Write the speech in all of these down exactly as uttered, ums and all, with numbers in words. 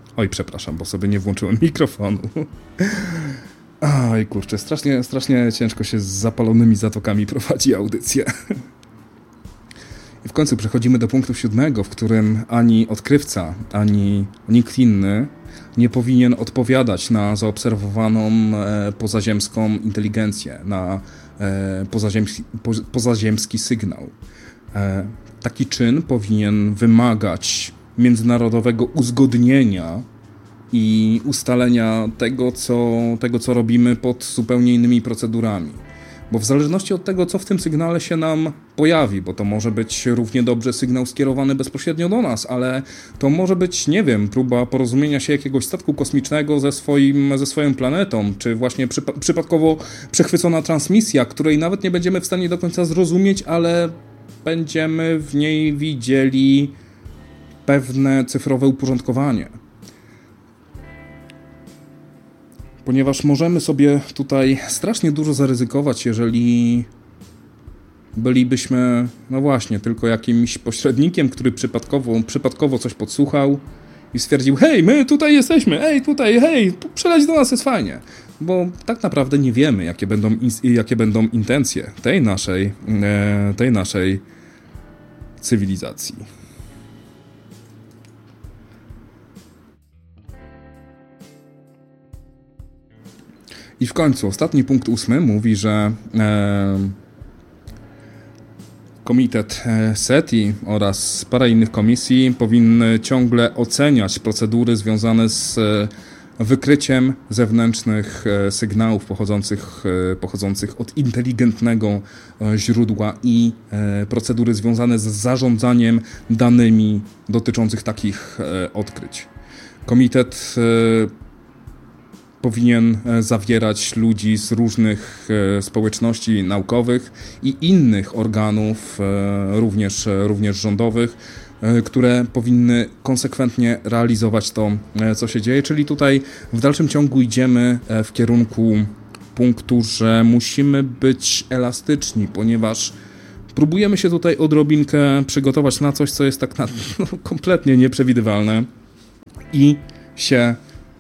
Oj, przepraszam, bo sobie nie włączyłem mikrofonu. Oj, kurczę, strasznie, strasznie ciężko się z zapalonymi zatokami prowadzi audycję. I w końcu przechodzimy do punktu siódmego, w którym ani odkrywca, ani nikt inny nie powinien odpowiadać na zaobserwowaną e, pozaziemską inteligencję, na e, pozaziemski, po, pozaziemski sygnał. E, taki czyn powinien wymagać międzynarodowego uzgodnienia i ustalenia tego co, tego, co robimy pod zupełnie innymi procedurami. Bo w zależności od tego, co w tym sygnale się nam pojawi, bo to może być równie dobrze sygnał skierowany bezpośrednio do nas, ale to może być, nie wiem, próba porozumienia się jakiegoś statku kosmicznego ze, swoim, ze swoją planetą, czy właśnie przypa- przypadkowo przechwycona transmisja, której nawet nie będziemy w stanie do końca zrozumieć, ale będziemy w niej widzieli pewne cyfrowe uporządkowanie. Ponieważ możemy sobie tutaj strasznie dużo zaryzykować, jeżeli bylibyśmy, no właśnie, tylko jakimś pośrednikiem, który przypadkowo, przypadkowo coś podsłuchał i stwierdził: hej, my tutaj jesteśmy, hej, tutaj, hej, przeleć do nas, jest fajnie. Bo tak naprawdę nie wiemy, jakie będą, jakie będą intencje tej naszej, tej naszej cywilizacji. I w końcu ostatni punkt ósmy mówi, że e, Komitet SETI oraz parę innych komisji powinny ciągle oceniać procedury związane z wykryciem zewnętrznych sygnałów pochodzących, pochodzących od inteligentnego źródła i procedury związane z zarządzaniem danymi dotyczących takich odkryć. Komitet powinien zawierać ludzi z różnych społeczności naukowych i innych organów, również, również rządowych, które powinny konsekwentnie realizować to, co się dzieje. Czyli tutaj w dalszym ciągu idziemy w kierunku punktu, że musimy być elastyczni, ponieważ próbujemy się tutaj odrobinkę przygotować na coś, co jest tak na, no, kompletnie nieprzewidywalne i się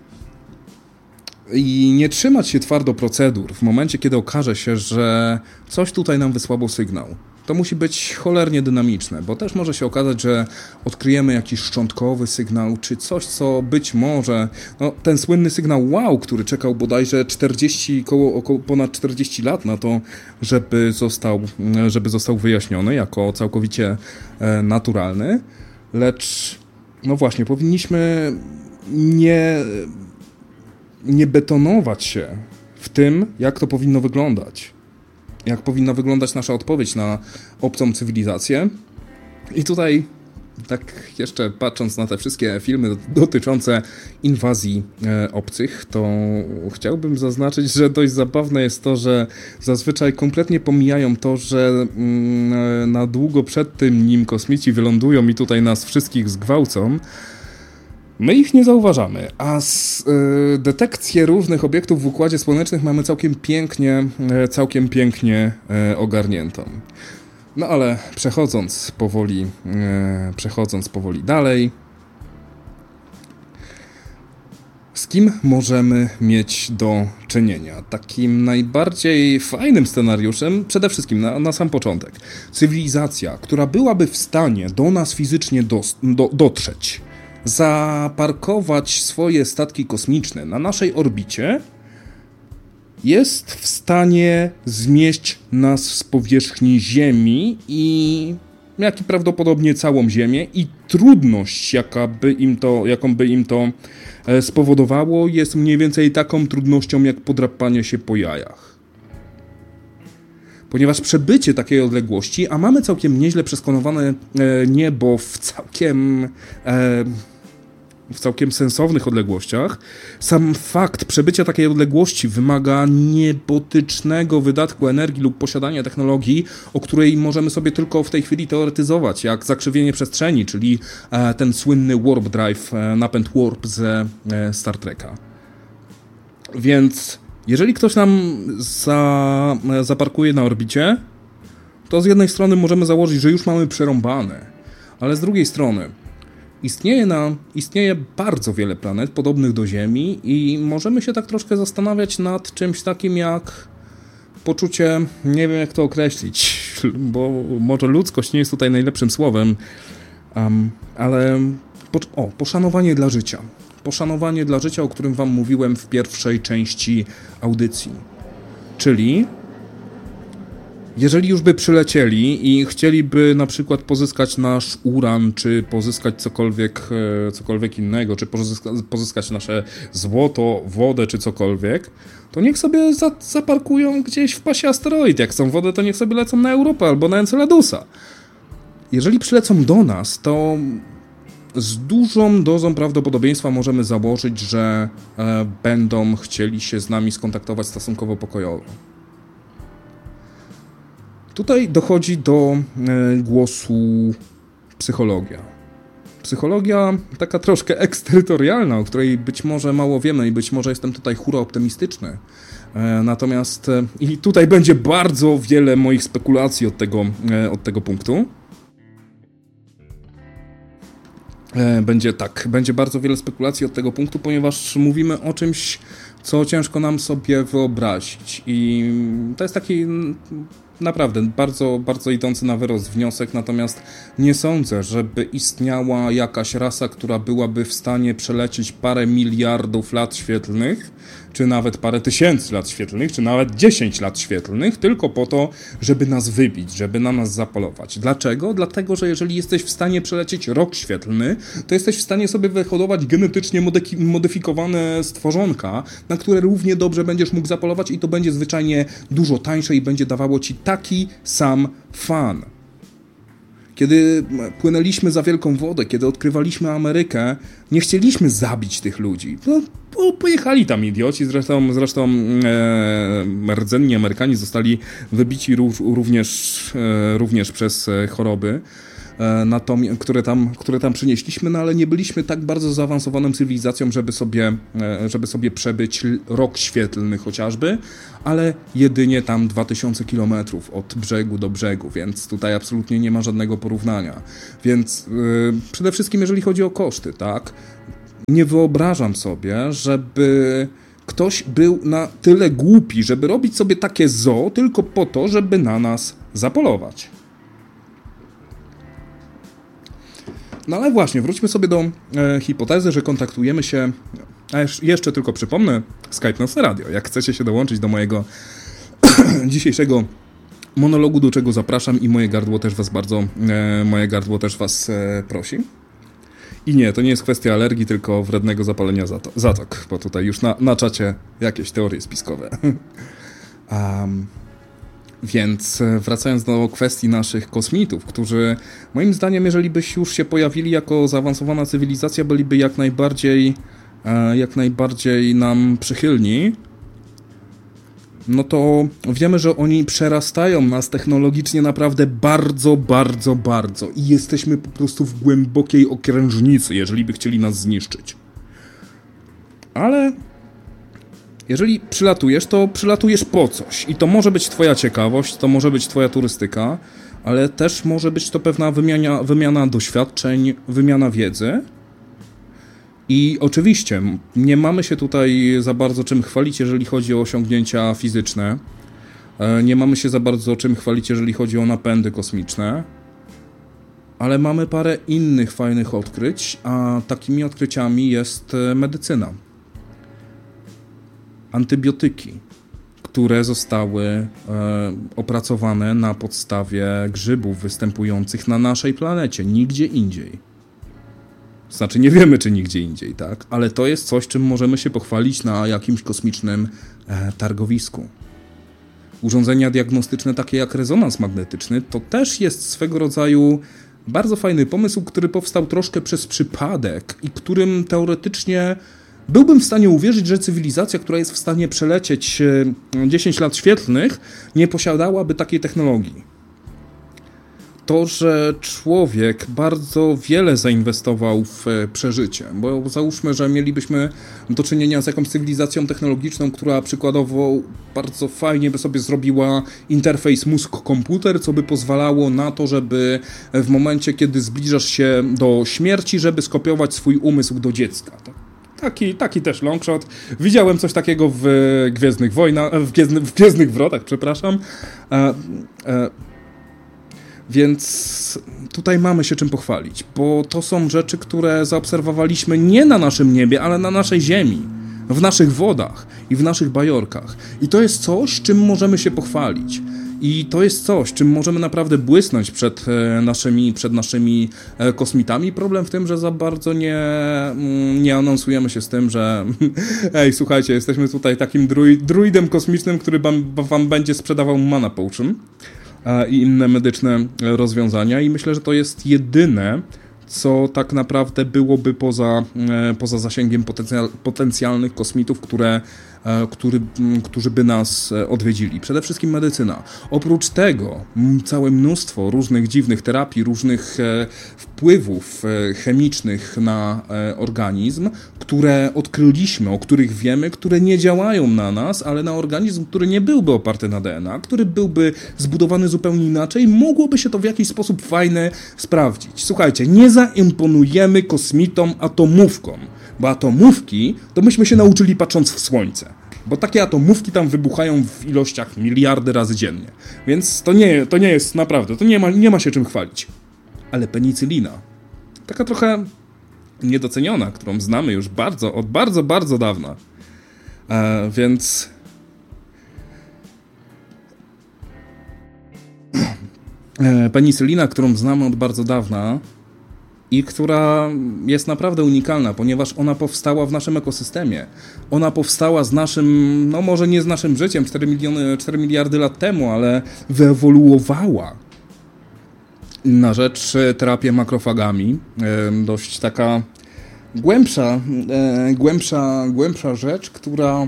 i nie trzymać się twardo procedur w momencie, kiedy okaże się, że coś tutaj nam wysłało sygnał. To musi być cholernie dynamiczne, bo też może się okazać, że odkryjemy jakiś szczątkowy sygnał, czy coś, co być może, no ten słynny sygnał wow, który czekał bodajże czterdzieści, około, około ponad czterdzieści lat na to, żeby został, żeby został wyjaśniony jako całkowicie e, naturalny, lecz no właśnie, powinniśmy nie... nie betonować się w tym, jak to powinno wyglądać. Jak powinna wyglądać nasza odpowiedź na obcą cywilizację. I tutaj, tak jeszcze patrząc na te wszystkie filmy dotyczące inwazji e, obcych, to chciałbym zaznaczyć, że dość zabawne jest to, że zazwyczaj kompletnie pomijają to, że mm, na długo przed tym, nim kosmici wylądują i tutaj nas wszystkich zgwałcą, my ich nie zauważamy, a z, y, detekcję różnych obiektów w Układzie Słonecznym mamy całkiem pięknie, y, całkiem pięknie y, ogarniętą. No ale przechodząc powoli, y, przechodząc powoli dalej, z kim możemy mieć do czynienia? Takim najbardziej fajnym scenariuszem, przede wszystkim na, na sam początek, cywilizacja, która byłaby w stanie do nas fizycznie do, do, dotrzeć, zaparkować swoje statki kosmiczne na naszej orbicie, jest w stanie zmieść nas z powierzchni Ziemi i jak i prawdopodobnie całą Ziemię, i trudność, jaka by im to, jaką by im to spowodowało, jest mniej więcej taką trudnością jak podrapanie się po jajach. Ponieważ przebycie takiej odległości, a mamy całkiem nieźle przeskanowane niebo w całkiem, w całkiem sensownych odległościach, sam fakt przebycia takiej odległości wymaga niebotycznego wydatku energii lub posiadania technologii, o której możemy sobie tylko w tej chwili teoretyzować, jak zakrzywienie przestrzeni, czyli ten słynny warp drive, napęd warp ze Star Treka. Więc jeżeli ktoś nam za, zaparkuje na orbicie, to z jednej strony możemy założyć, że już mamy przerąbane, ale z drugiej strony Istnieje, na, istnieje bardzo wiele planet podobnych do Ziemi i możemy się tak troszkę zastanawiać nad czymś takim jak poczucie, nie wiem jak to określić, bo może ludzkość nie jest tutaj najlepszym słowem, um, ale po, o, poszanowanie dla życia. Poszanowanie dla życia, o którym wam mówiłem w pierwszej części audycji. Czyli jeżeli już by przylecieli i chcieliby na przykład pozyskać nasz uran, czy pozyskać cokolwiek, cokolwiek innego, czy pozyska, pozyskać nasze złoto, wodę, czy cokolwiek, to niech sobie za, zaparkują gdzieś w pasie asteroid. Jak chcą wodę, to niech sobie lecą na Europę albo na Enceladusa. Jeżeli przylecą do nas, to z dużą dozą prawdopodobieństwa możemy założyć, że e, będą chcieli się z nami skontaktować stosunkowo pokojowo. Tutaj dochodzi do e, głosu psychologia. Psychologia taka troszkę eksterytorialna, o której być może mało wiemy i być może jestem tutaj hura optymistyczny. E, natomiast e, i tutaj będzie bardzo wiele moich spekulacji od tego, e, od tego punktu. E, będzie tak, będzie bardzo wiele spekulacji od tego punktu, ponieważ mówimy o czymś, co ciężko nam sobie wyobrazić. I to jest taki naprawdę bardzo, bardzo idący na wyrost wniosek, natomiast nie sądzę, żeby istniała jakaś rasa, która byłaby w stanie przelecieć parę miliardów lat świetlnych, czy nawet parę tysięcy lat świetlnych, czy nawet dziesięć lat świetlnych, tylko po to, żeby nas wybić, żeby na nas zapolować. Dlaczego? Dlatego, że jeżeli jesteś w stanie przelecieć rok świetlny, to jesteś w stanie sobie wyhodować genetycznie modyfikowane stworzonka, na które równie dobrze będziesz mógł zapolować i to będzie zwyczajnie dużo tańsze i będzie dawało ci taki sam fan. Kiedy płynęliśmy za wielką wodę, kiedy odkrywaliśmy Amerykę, nie chcieliśmy zabić tych ludzi. No, bo pojechali tam idioci, zresztą, zresztą e, rdzenni Amerykanie zostali wybici rów, również, e, również przez choroby, e, natomiast, które, tam, które tam przynieśliśmy, no ale nie byliśmy tak bardzo zaawansowaną cywilizacją, żeby sobie, e, żeby sobie przebyć rok świetlny chociażby, ale jedynie tam dwa tysiące kilometrów od brzegu do brzegu, więc tutaj absolutnie nie ma żadnego porównania. Więc yy, przede wszystkim jeżeli chodzi o koszty, tak, nie wyobrażam sobie, żeby ktoś był na tyle głupi, żeby robić sobie takie zoo tylko po to, żeby na nas zapolować. No ale właśnie, wróćmy sobie do e, hipotezy, że kontaktujemy się, a jeszcze tylko przypomnę, Skype Nocne Radio. Jak chcecie się dołączyć do mojego dzisiejszego monologu, do czego zapraszam i moje gardło też was bardzo, e, moje gardło też was e, prosi. I nie, to nie jest kwestia alergii, tylko wrednego zapalenia zato- zatok, bo tutaj już na, na czacie jakieś teorie spiskowe. um, Więc wracając do kwestii naszych kosmitów, którzy moim zdaniem, jeżeli by już się pojawili jako zaawansowana cywilizacja, byliby jak najbardziej, jak najbardziej nam przychylni, no to wiemy, że oni przerastają nas technologicznie naprawdę bardzo, bardzo, bardzo i jesteśmy po prostu w głębokiej okrężnicy, jeżeli by chcieli nas zniszczyć. Ale jeżeli przylatujesz, to przylatujesz po coś. I to może być twoja ciekawość, to może być twoja turystyka, ale też może być to pewna wymiana, wymiana doświadczeń, wymiana wiedzy. I oczywiście nie mamy się tutaj za bardzo czym chwalić, jeżeli chodzi o osiągnięcia fizyczne. Nie mamy się za bardzo czym chwalić, jeżeli chodzi o napędy kosmiczne. Ale mamy parę innych fajnych odkryć, a takimi odkryciami jest medycyna. Antybiotyki, które zostały e, opracowane na podstawie grzybów występujących na naszej planecie, nigdzie indziej. Znaczy nie wiemy, czy nigdzie indziej, tak? Ale to jest coś, czym możemy się pochwalić na jakimś kosmicznym e, targowisku. Urządzenia diagnostyczne takie jak rezonans magnetyczny to też jest swego rodzaju bardzo fajny pomysł, który powstał troszkę przez przypadek i którym teoretycznie byłbym w stanie uwierzyć, że cywilizacja, która jest w stanie przelecieć dziesięć lat świetlnych, nie posiadałaby takiej technologii. to, że człowiek bardzo wiele zainwestował w przeżycie, bo załóżmy, że mielibyśmy do czynienia z jakąś cywilizacją technologiczną, która przykładowo bardzo fajnie by sobie zrobiła interfejs mózg-komputer, co by pozwalało na to, żeby w momencie, kiedy zbliżasz się do śmierci, żeby skopiować swój umysł do dziecka. Taki, taki też longshot. Widziałem coś takiego w Gwiezdnych Wojnach, w, Gwiezdny, w Gwiezdnych Wrotach, przepraszam. E, e, Więc tutaj mamy się czym pochwalić, bo to są rzeczy, które zaobserwowaliśmy nie na naszym niebie, ale na naszej ziemi, w naszych wodach i w naszych bajorkach. I to jest coś, czym możemy się pochwalić. I to jest coś, czym możemy naprawdę błysnąć przed naszymi, przed naszymi kosmitami. Problem w tym, że za bardzo nie, nie anonsujemy się z tym, że ej, słuchajcie, jesteśmy tutaj takim druid, druidem kosmicznym, który wam, wam będzie sprzedawał mana potion i inne medyczne rozwiązania, i myślę, że to jest jedyne, co tak naprawdę byłoby poza, poza zasięgiem potencjal, potencjalnych kosmitów, które, który, którzy by nas odwiedzili. Przede wszystkim medycyna. Oprócz tego całe mnóstwo różnych dziwnych terapii, różnych wpływów chemicznych na organizm, które odkryliśmy, o których wiemy, które nie działają na nas, ale na organizm, który nie byłby oparty na D N A, który byłby zbudowany zupełnie inaczej, mogłoby się to w jakiś sposób fajny sprawdzić. Słuchajcie, nie zaimponujemy kosmitom atomówką, bo atomówki to myśmy się nauczyli patrząc w słońce. Bo takie atomówki tam wybuchają w ilościach miliardy razy dziennie. Więc to nie, to nie jest naprawdę, to nie ma, nie ma się czym chwalić. Ale penicylina, taka trochę niedoceniona, którą znamy już bardzo, od bardzo, bardzo dawna. E, więc... E, penicylina, którą znamy od bardzo dawna i która jest naprawdę unikalna, ponieważ ona powstała w naszym ekosystemie. Ona powstała z naszym, no może nie z naszym życiem cztery miliony, cztery miliardy lat temu, ale wyewoluowała na rzecz terapii makrofagami. Dość taka głębsza, głębsza, głębsza rzecz, która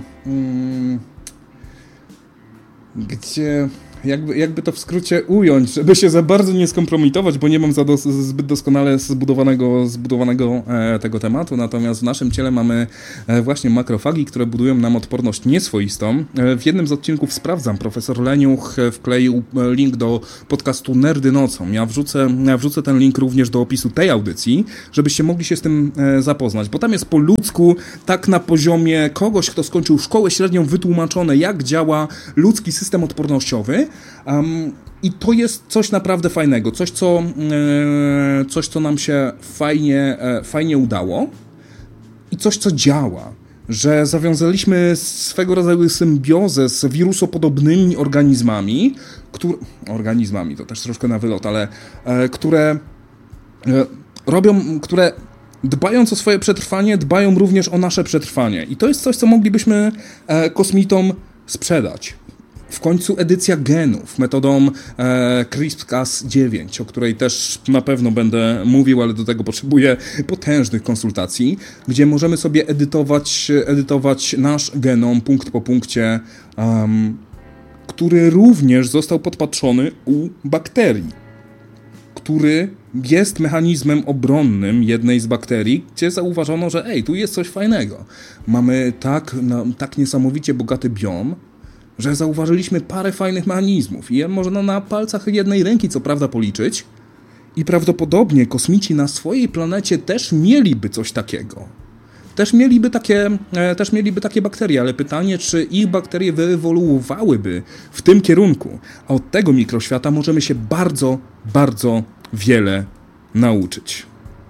gdzie... Jakby, jakby to w skrócie ująć, żeby się za bardzo nie skompromitować, bo nie mam za dos- zbyt doskonale zbudowanego, zbudowanego e, tego tematu, natomiast w naszym ciele mamy e, właśnie makrofagi, które budują nam odporność nieswoistą. E, w jednym z odcinków Sprawdzam, profesor Leniuch wkleił link do podcastu Nerdy Nocą. Ja wrzucę, ja wrzucę ten link również do opisu tej audycji, żebyście mogli się z tym e, zapoznać, bo tam jest po ludzku, tak na poziomie kogoś, kto skończył szkołę średnią, wytłumaczone, jak działa ludzki system odpornościowy. Um, I to jest coś naprawdę fajnego, coś, co, e, coś, co nam się fajnie, e, fajnie udało i coś, co działa, że zawiązaliśmy swego rodzaju symbiozę z wirusopodobnymi organizmami, które, organizmami to też troszkę na wylot, ale e, które e, robią, które dbając o swoje przetrwanie, dbają również o nasze przetrwanie. I to jest coś, co moglibyśmy e, kosmitom sprzedać. W końcu edycja genów metodą e, CRISPR Cas dziewięć, o której też na pewno będę mówił, ale do tego potrzebuję potężnych konsultacji, gdzie możemy sobie edytować, edytować nasz genom punkt po punkcie, um, który również został podpatrzony u bakterii, który jest mechanizmem obronnym jednej z bakterii, gdzie zauważono, że ej, tu jest coś fajnego. Mamy tak, no, tak niesamowicie bogaty biom, że zauważyliśmy parę fajnych mechanizmów i je można na palcach jednej ręki co prawda policzyć i prawdopodobnie kosmici na swojej planecie też mieliby coś takiego. Też mieliby takie, e, też mieliby takie bakterie, ale pytanie, czy ich bakterie wyewoluowałyby w tym kierunku. A od tego mikroświata możemy się bardzo, bardzo wiele nauczyć.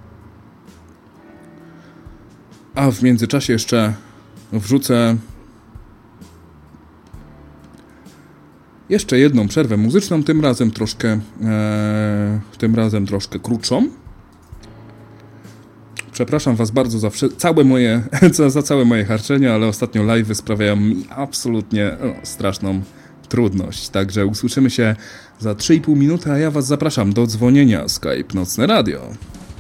A w międzyczasie jeszcze wrzucę jeszcze jedną przerwę muzyczną, tym razem troszkę, e, tym razem troszkę krótszą. Przepraszam was bardzo za, wszy- całe moje, za, za całe moje harczenie, ale ostatnio live'y sprawiają mi absolutnie no, straszną trudność. Także usłyszymy się za trzy i pół minuty, a ja was zapraszam do dzwonienia Skype Nocne Radio.